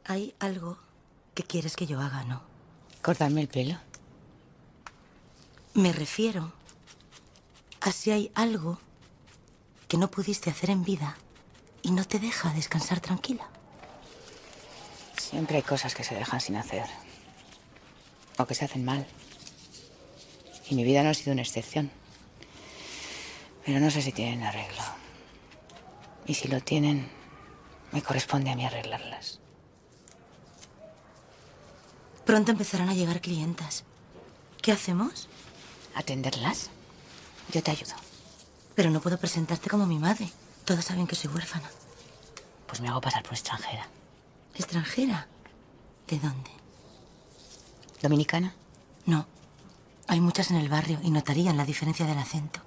Hay algo que quieres que yo haga, ¿no? Cortarme el pelo. Me refiero a si hay algo que no pudiste hacer en vida y no te deja descansar tranquila. Siempre hay cosas que se dejan sin hacer. O que se hacen mal. Y mi vida no ha sido una excepción. Pero no sé si tienen arreglo. Y si lo tienen, me corresponde a mí arreglarlas. Pronto empezarán a llegar clientas. ¿Qué hacemos? ¿Atenderlas? Yo te ayudo. Pero no puedo presentarte como mi madre. Todos saben que soy huérfana. Pues me hago pasar por extranjera. ¿Extranjera? ¿De dónde? ¿Dominicana? No. Hay muchas en el barrio y notarían la diferencia del acento.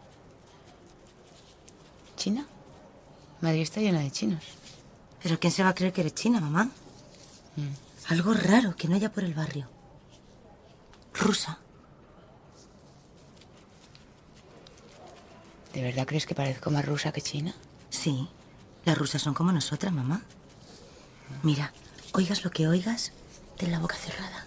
¿China? Madrid está llena de chinos. ¿Pero quién se va a creer que eres china, mamá? Algo raro que no haya por el barrio. Rusa. ¿De verdad crees que parezco más rusa que china? Sí. Las rusas son como nosotras, mamá. Mira, oigas lo que oigas, ten la boca cerrada.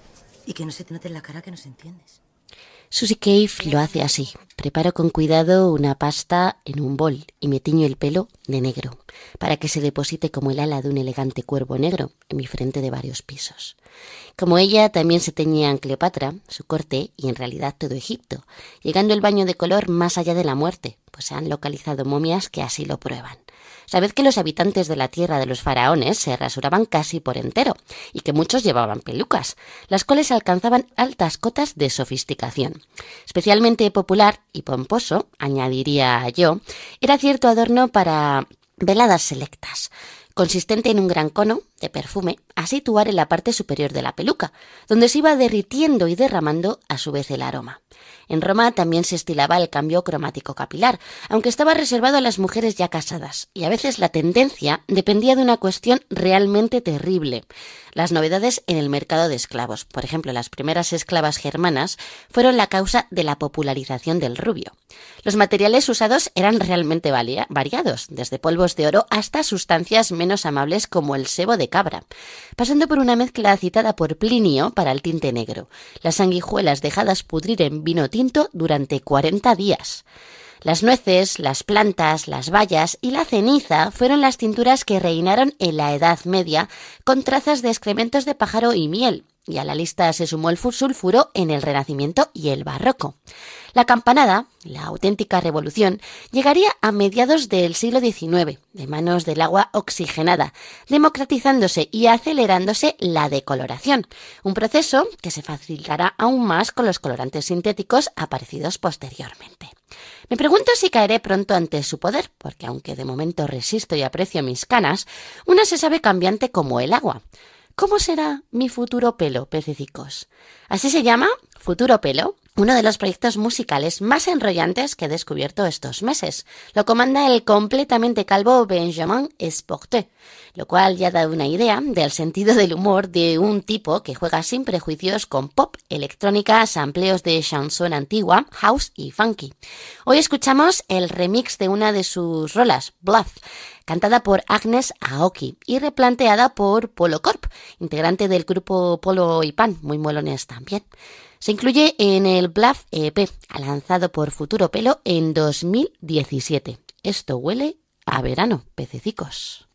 Y que no se te note en la cara que nos entiendes. Susie Cave lo hace así. Preparo con cuidado una pasta en un bol y me tiño el pelo de negro para que se deposite como el ala de un elegante cuervo negro en mi frente de varios pisos. Como ella, también se teñía en Cleopatra, su corte y en realidad todo Egipto, llegando el baño de color más allá de la muerte, pues se han localizado momias que así lo prueban. Sabed que los habitantes de la tierra de los faraones se rasuraban casi por entero y que muchos llevaban pelucas, las cuales alcanzaban altas cotas de sofisticación. Especialmente popular y pomposo, añadiría yo, era cierto adorno para veladas selectas, consistente en un gran cono de perfume a situar en la parte superior de la peluca, donde se iba derritiendo y derramando a su vez el aroma. En Roma también se estilaba el cambio cromático capilar, aunque estaba reservado a las mujeres ya casadas, y a veces la tendencia dependía de una cuestión realmente terrible: las novedades en el mercado de esclavos. Por ejemplo, las primeras esclavas germanas fueron la causa de la popularización del rubio. Los materiales usados eran realmente variados, desde polvos de oro hasta sustancias menos amables como el sebo de cabra, pasando por una mezcla citada por Plinio para el tinte negro, las sanguijuelas dejadas pudrir en vino tinto durante 40 días. Las nueces, las plantas, las bayas y la ceniza fueron las tinturas que reinaron en la Edad Media, con trazas de excrementos de pájaro y miel, y a la lista se sumó el sulfuro en el Renacimiento y el Barroco. La campanada, la auténtica revolución, llegaría a mediados del siglo XIX, de manos del agua oxigenada, democratizándose y acelerándose la decoloración, un proceso que se facilitará aún más con los colorantes sintéticos aparecidos posteriormente. Me pregunto si caeré pronto ante su poder, porque aunque de momento resisto y aprecio mis canas, una se sabe cambiante como el agua. ¿Cómo será mi futuro pelo, pececicos? ¿Así se llama? ¿Futuro pelo? Uno de los proyectos musicales más enrollantes que he descubierto estos meses. Lo comanda el completamente calvo Benjamin Esporte, lo cual ya da una idea del sentido del humor de un tipo que juega sin prejuicios con pop, electrónica, sampleos de chanson antigua, house y funky. Hoy escuchamos el remix de una de sus rolas, Bluff, cantada por Agnes Aoki y replanteada por Polo Corp, integrante del grupo Polo y Pan, muy molones también. Se incluye en el Bluff EP, lanzado por Futuro Pelo en 2017. Esto huele a verano, pececicos.